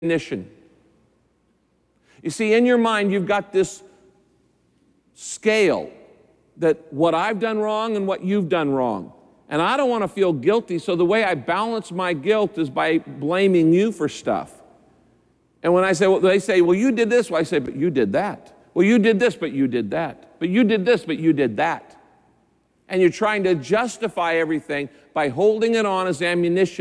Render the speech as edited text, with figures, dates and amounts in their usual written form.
ammunition. You see, in your mind, you've got this scale that what I've done wrong and what you've done wrong. And I don't want to feel guilty, so the way I balance my guilt is by blaming you for stuff. And when I say, well, they say, well, you did this. Well, I say, but you did that. Well, you did this, but you did that. But you did this, but you did that. And you're trying to justify everything by holding it on as ammunition.